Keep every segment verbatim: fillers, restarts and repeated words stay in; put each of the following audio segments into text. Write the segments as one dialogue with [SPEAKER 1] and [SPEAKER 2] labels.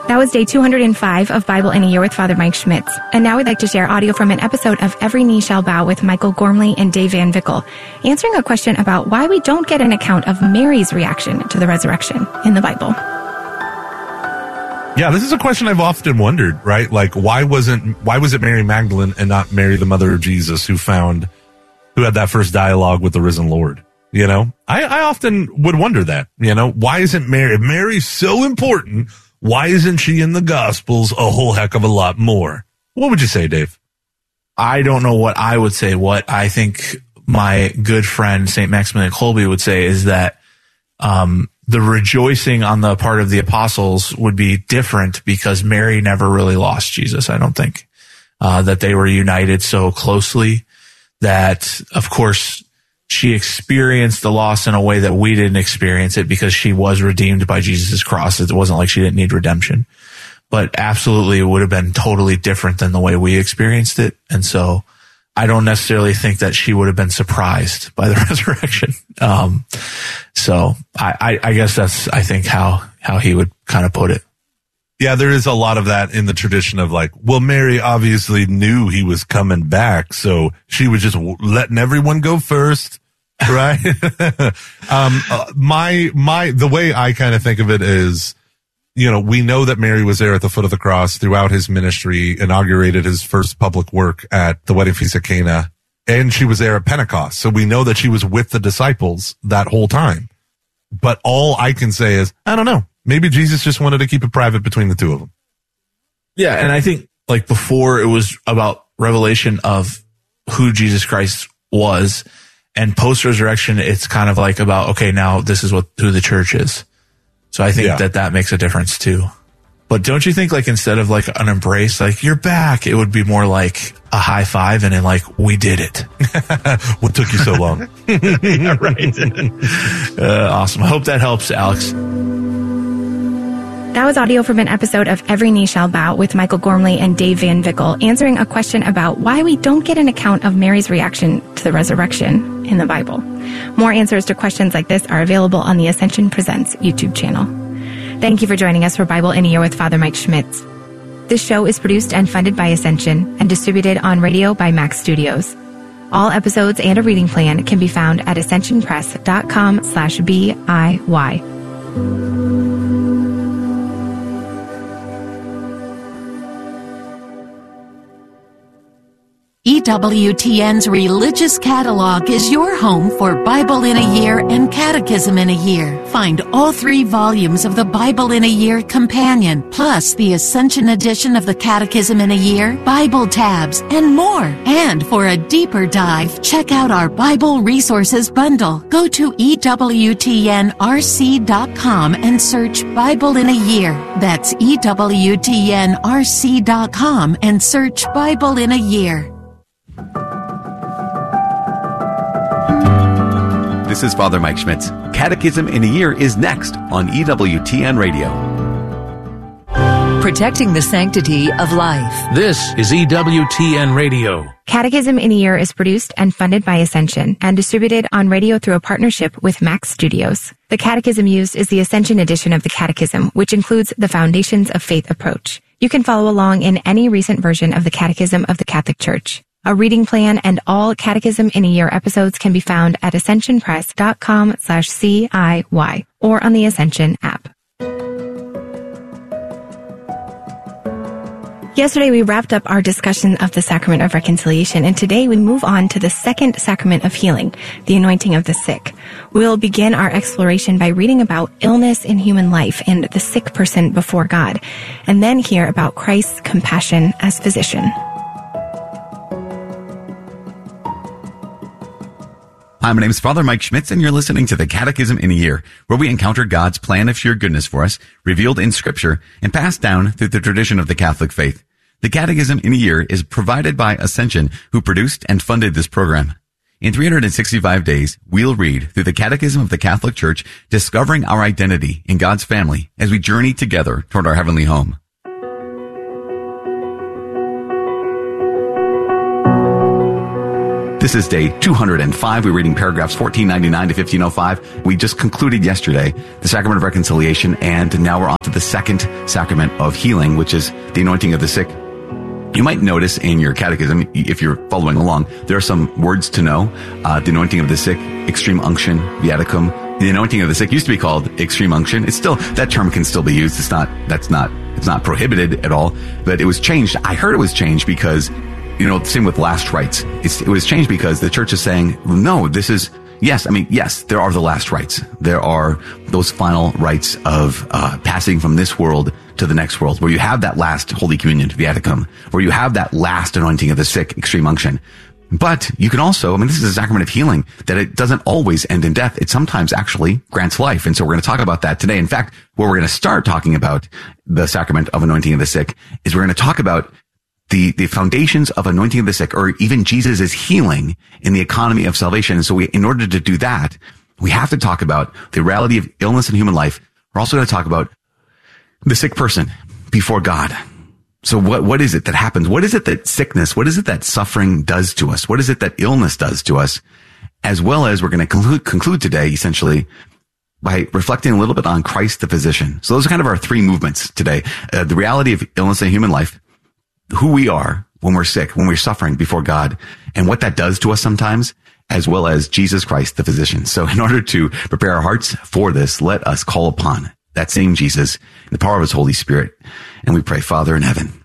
[SPEAKER 1] That was day two hundred five of Bible in a Year with Father Mike Schmitz. And now we'd like to share audio from an episode of Every Knee Shall Bow with Michael Gormley and Dave Van Vickle, answering a question about why we don't get an account of Mary's reaction to the resurrection in the Bible.
[SPEAKER 2] Yeah, this is a question I've often wondered, right? Like, why wasn't, why was it Mary Magdalene and not Mary, the mother of Jesus, who found, who had that first dialogue with the risen Lord? You know, I, I often would wonder that, you know, why isn't Mary, if Mary's so important, why isn't she in the Gospels a whole heck of a lot more? What would you say, Dave?
[SPEAKER 3] I don't know what I would say. What I think my good friend Saint Maximilian Kolbe would say is that um, the rejoicing on the part of the apostles would be different because Mary never really lost Jesus, I don't think. Uh, that they were united so closely that, of course, she experienced the loss in a way that we didn't experience it because she was redeemed by Jesus' cross. It wasn't like she didn't need redemption. But absolutely, it would have been totally different than the way we experienced it. And so I don't necessarily think that she would have been surprised by the resurrection. Um, so I, I, I guess that's, I think, how, how he would kind of put it.
[SPEAKER 2] Yeah, there is a lot of that in the tradition of like, well, Mary obviously knew he was coming back, so she was just letting everyone go first, right? um, uh, my, my, the way I kind of think of it is, you know, we know that Mary was there at the foot of the cross throughout his ministry, inaugurated his first public work at the wedding feast at Cana, and she was there at Pentecost. So we know that she was with the disciples that whole time. But all I can say is, I don't know. Maybe Jesus just wanted to keep it private between the two of them.
[SPEAKER 3] Yeah, and I think like before it was about revelation of who Jesus Christ was, and post-resurrection it's kind of like about, okay, now this is what who the church is. So I think yeah. that that makes a difference too. But don't you think like instead of like an embrace, like you're back, it would be more like a high five and then like, we did it.
[SPEAKER 2] What took you so long?
[SPEAKER 3] Yeah, right. uh, awesome. I hope that helps, Alex.
[SPEAKER 1] That was audio from an episode of Every Knee Shall Bow with Michael Gormley and Dave Van Vickle, answering a question about why we don't get an account of Mary's reaction to the resurrection in the Bible. More answers to questions like this are available on the Ascension Presents YouTube channel. Thank you for joining us for Bible in a Year with Father Mike Schmitz. This show is produced and funded by Ascension and distributed on radio by Max Studios. All episodes and a reading plan can be found at ascensionpress.com slash B-I-Y.
[SPEAKER 4] E W T N's Religious Catalog is your home for Bible in a Year and Catechism in a Year. Find all three volumes of the Bible in a Year Companion, plus the Ascension edition of the Catechism in a Year, Bible tabs, and more. And for a deeper dive, check out our Bible Resources Bundle. Go to E W T N R C dot com and search Bible in a Year. That's E W T N R C dot com and search Bible in a Year.
[SPEAKER 5] This is Father Mike Schmitz. Catechism in a Year is next on E W T N Radio.
[SPEAKER 6] Protecting the sanctity of life.
[SPEAKER 7] This is E W T N Radio.
[SPEAKER 1] Catechism in a Year is produced and funded by Ascension and distributed on radio through a partnership with Max Studios. The catechism used is the Ascension edition of the Catechism, which includes the Foundations of Faith approach. You can follow along in any recent version of the Catechism of the Catholic Church. A reading plan and all Catechism in a Year episodes can be found at ascensionpress.com slash C-I-Y or on the Ascension app. Yesterday, we wrapped up our discussion of the Sacrament of Reconciliation, and today we move on to the second sacrament of healing, the anointing of the sick. We'll begin our exploration by reading about illness in human life and the sick person before God, and then hear about Christ's compassion as physician.
[SPEAKER 5] Hi, my name is Father Mike Schmitz, and you're listening to the Catechism in a Year, where we encounter God's plan of sheer goodness for us, revealed in Scripture, and passed down through the tradition of the Catholic faith. The Catechism in a Year is provided by Ascension, who produced and funded this program. In three hundred sixty-five days, we'll read through the Catechism of the Catholic Church, discovering our identity in God's family as we journey together toward our heavenly home. The This is day two hundred five. We're reading paragraphs fourteen ninety-nine to fifteen oh five. We just concluded yesterday the sacrament of reconciliation, and now we're on to the second sacrament of healing, which is the anointing of the sick. You might notice in your catechism, if you're following along, there are some words to know. Uh, the anointing of the sick, extreme unction, viaticum. The anointing of the sick used to be called extreme unction. It's still, that term can still be used. It's not, that's not, it's not prohibited at all, but it was changed. I heard it was changed because, you know, same with last rites. It's, it was changed because the church is saying, no, this is, yes, I mean, yes, there are the last rites. There are those final rites of uh, passing from this world to the next world, where you have that last Holy Communion, viaticum, where you have that last anointing of the sick, extreme unction. But you can also, I mean, this is a sacrament of healing, that it doesn't always end in death. It sometimes actually grants life. And so we're going to talk about that today. In fact, where we're going to start talking about the sacrament of anointing of the sick is we're going to talk about the, the foundations of anointing of the sick, or even Jesus' healing in the economy of salvation. And so we, in order to do that, we have to talk about the reality of illness in human life. We're also going to talk about the sick person before God. So what, what is it that happens? What is it that sickness, what is it that suffering does to us? What is it that illness does to us? As well as we're going to conclude, conclude today, essentially, by reflecting a little bit on Christ the physician. So those are kind of our three movements today. Uh, the reality of illness in human life, who we are when we're sick, when we're suffering before God, and what that does to us sometimes, as well as Jesus Christ the physician. So in order to prepare our hearts for this, let us call upon that same Jesus in the power of his Holy Spirit. And we pray, Father in heaven,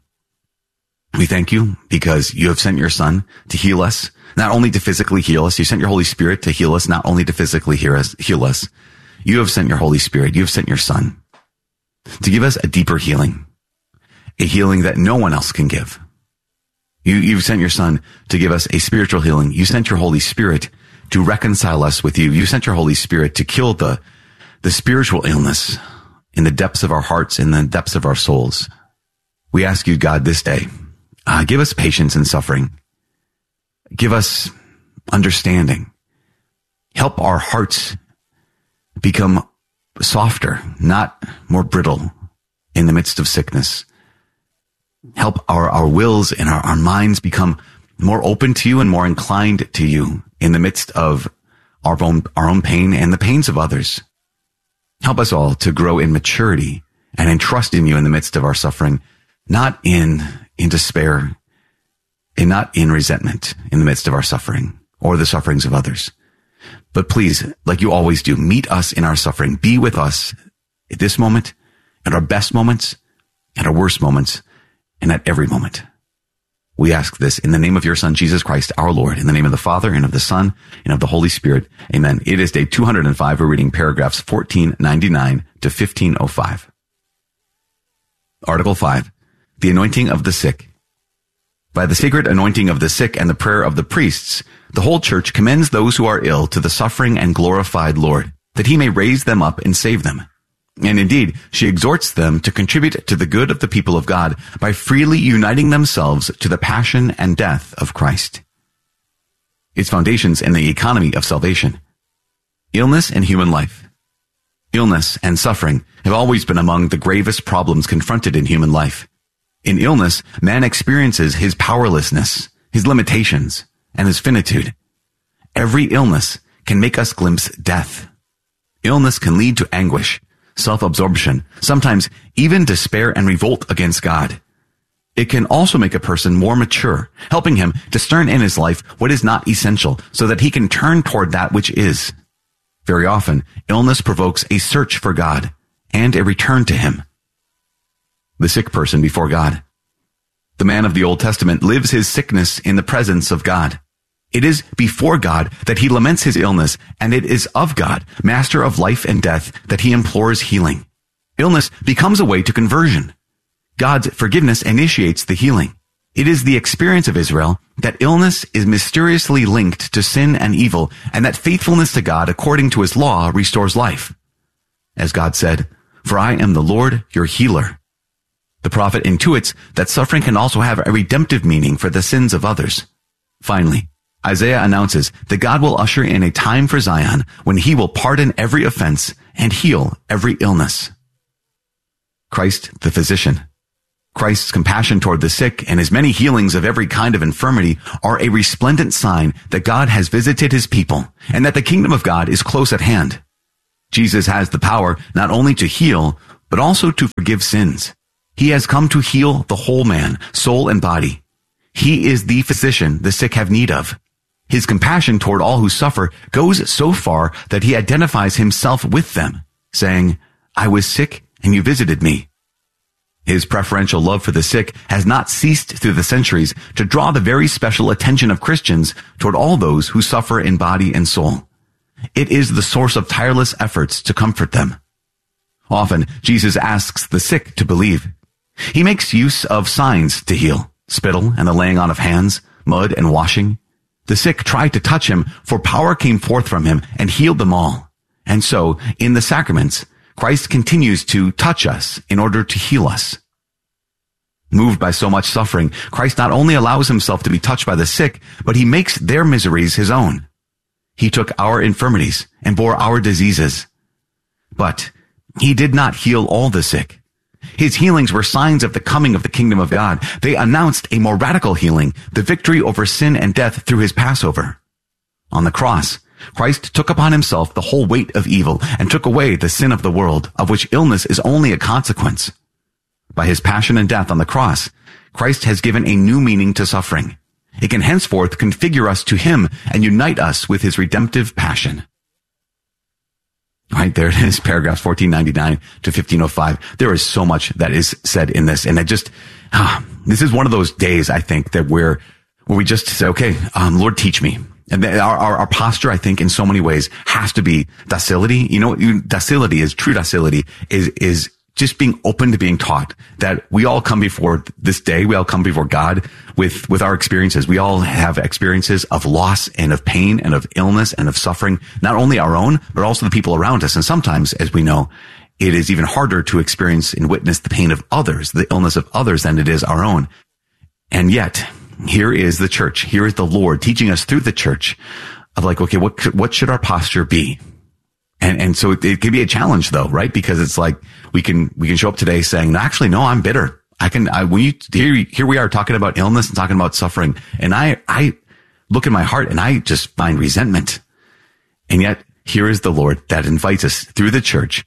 [SPEAKER 5] we thank you because you have sent your Son to heal us, not only to physically heal us. You sent your Holy Spirit to heal us, not only to physically heal us, heal us. You have sent your Holy Spirit. You have sent your Son to give us a deeper healing, a healing that no one else can give. You, you've sent your Son to give us a spiritual healing. You sent your Holy Spirit to reconcile us with you. You sent your Holy Spirit to kill the, the spiritual illness in the depths of our hearts, in the depths of our souls. We ask you, God, this day, uh, give us patience in suffering. Give us understanding. Help our hearts become softer, not more brittle in the midst of sickness. Help our, our wills and our, our minds become more open to you and more inclined to you in the midst of our own, our own pain and the pains of others. Help us all to grow in maturity and in trust in you in the midst of our suffering, not in, in despair and not in resentment in the midst of our suffering or the sufferings of others. But please, like you always do, meet us in our suffering. Be with us at this moment, at our best moments, at our worst moments, and at every moment. We ask this in the name of your Son, Jesus Christ, our Lord, in the name of the Father and of the Son and of the Holy Spirit. Amen. It is day two hundred five. We're reading paragraphs fourteen ninety-nine to fifteen oh five. Article five, the anointing of the sick. By the sacred anointing of the sick and the prayer of the priests, the whole church commends those who are ill to the suffering and glorified Lord, that he may raise them up and save them. And indeed, she exhorts them to contribute to the good of the people of God by freely uniting themselves to the passion and death of Christ. Its foundations in the economy of salvation. Illness in human life. Illness and suffering have always been among the gravest problems confronted in human life. In illness, man experiences his powerlessness, his limitations, and his finitude. Every illness can make us glimpse death. Illness can lead to anguish, self-absorption, sometimes even despair and revolt against God. It can also make a person more mature, helping him discern in his life what is not essential so that he can turn toward that which is. Very often, illness provokes a search for God and a return to him. The sick person before God. The man of the Old Testament lives his sickness in the presence of God. It is before God that he laments his illness, and it is of God, master of life and death, that he implores healing. Illness becomes a way to conversion. God's forgiveness initiates the healing. It is the experience of Israel that illness is mysteriously linked to sin and evil, and that faithfulness to God according to his law restores life. As God said, "For I am the Lord, your healer." The prophet intuits that suffering can also have a redemptive meaning for the sins of others. Finally, Isaiah announces that God will usher in a time for Zion when he will pardon every offense and heal every illness. Christ the physician. Christ's compassion toward the sick and his many healings of every kind of infirmity are a resplendent sign that God has visited his people and that the kingdom of God is close at hand. Jesus has the power not only to heal, but also to forgive sins. He has come to heal the whole man, soul and body. He is the physician the sick have need of. His compassion toward all who suffer goes so far that he identifies himself with them, saying, I was sick and you visited me. His preferential love for the sick has not ceased through the centuries to draw the very special attention of Christians toward all those who suffer in body and soul. It is the source of tireless efforts to comfort them. Often, Jesus asks the sick to believe. He makes use of signs to heal, spittle and the laying on of hands, mud and washing. The sick tried to touch him, for power came forth from him and healed them all. And so, in the sacraments, Christ continues to touch us in order to heal us. Moved by so much suffering, Christ not only allows himself to be touched by the sick, but he makes their miseries his own. He took our infirmities and bore our diseases. But he did not heal all the sick. His healings were signs of the coming of the kingdom of God. They announced a more radical healing, the victory over sin and death through his Passover. On the cross, Christ took upon himself the whole weight of evil and took away the sin of the world, of which illness is only a consequence. By his passion and death on the cross, Christ has given a new meaning to suffering. It can henceforth configure us to him and unite us with his redemptive passion. Right there it is, paragraphs fourteen ninety-nine to fifteen oh five. There is so much that is said in this, and I just, ah, this is one of those days, I think, that we're, where we just say, okay, um, Lord, teach me. And our, our, our posture, I think, in so many ways has to be docility. You know, docility is, true docility is, is just being open to being taught that we all come before this day. We all come before God with, with our experiences. We all have experiences of loss and of pain and of illness and of suffering, not only our own, but also the people around us. And sometimes, as we know, it is even harder to experience and witness the pain of others, the illness of others, than it is our own. And yet, here is the church. Here is the Lord teaching us through the church of like, okay, what, what should our posture be? And, and so it, it can be a challenge though, right? Because it's like, we can, we can show up today saying, no, actually, no, I'm bitter. I can, I, when you, here, here we are talking about illness and talking about suffering. And I, I look in my heart and I just find resentment. And yet here is the Lord that invites us through the church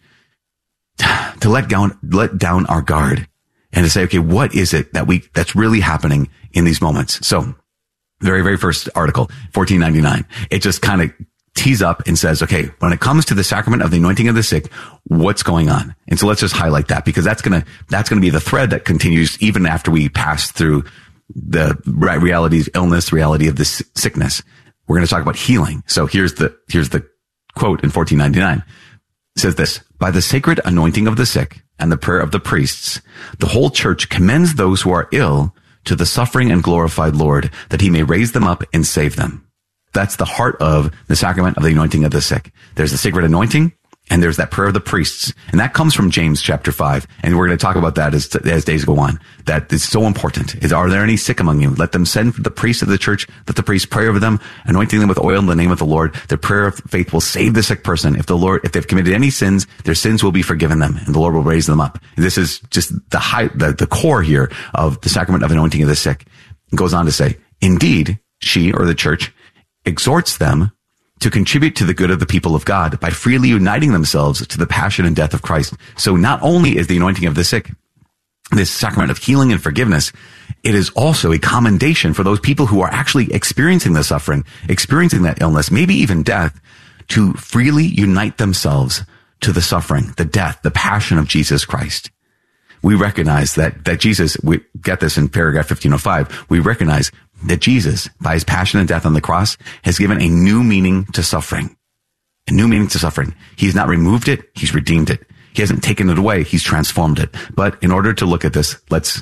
[SPEAKER 5] to let down, let down our guard and to say, okay, what is it that we, that's really happening in these moments? So very, very first article, fourteen ninety-nine, it just kind of tees up and says, okay, when it comes to the sacrament of the anointing of the sick, what's going on? And so let's just highlight that, because that's going to, that's going to be the thread that continues even after we pass through the reality of illness, reality of this sickness. We're going to talk about healing. So here's the, here's the quote in fourteen ninety-nine. It says this: by the sacred anointing of the sick and the prayer of the priests, the whole church commends those who are ill to the suffering and glorified Lord, that he may raise them up and save them. That's the heart of the sacrament of the anointing of the sick. There's the sacred anointing, and there's that prayer of the priests. And that comes from James chapter five. And we're going to talk about that as, as days go on. That is so important. Is, are there any sick among you? Let them send the priest of the church. Let the priest pray over them, anointing them with oil in the name of the Lord. The prayer of faith will save the sick person. If the Lord, if they've committed any sins, their sins will be forgiven them, and the Lord will raise them up. This is just the high, the, the core here of the sacrament of anointing of the sick. It goes on to say, indeed, she, or the church, exhorts them to contribute to the good of the people of God by freely uniting themselves to the passion and death of Christ. So not only is the anointing of the sick this sacrament of healing and forgiveness, it is also a commendation for those people who are actually experiencing the suffering, experiencing that illness, maybe even death, to freely unite themselves to the suffering, the death, the passion of Jesus Christ. We recognize that, that Jesus, we get this in paragraph fifteen oh five, we recognize that Jesus, by his passion and death on the cross, has given a new meaning to suffering. A new meaning to suffering. He's not removed it, he's redeemed it. He hasn't taken it away, he's transformed it. But in order to look at this, let's,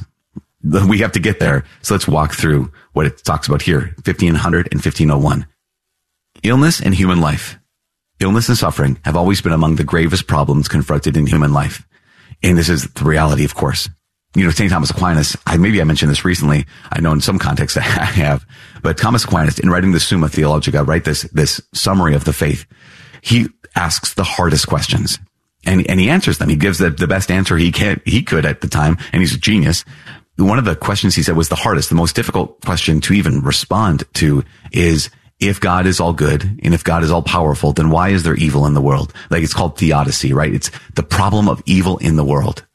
[SPEAKER 5] we have to get there. So let's walk through what it talks about here, fifteen hundred and fifteen oh one. Illness and human life. Illness and suffering have always been among the gravest problems confronted in human life. And this is the reality, of course. You know, Saint Thomas Aquinas, I, maybe I mentioned this recently. I know in some contexts I have, but Thomas Aquinas, in writing the Summa Theologica, right, this, this summary of the faith, he asks the hardest questions. and, and he answers them. He gives the, the best answer he can, he could at the time. And he's a genius. One of the questions he said was the hardest, the most difficult question to even respond to is, if God is all good and if God is all powerful, then why is there evil in the world? Like, it's called theodicy, right? It's the problem of evil in the world.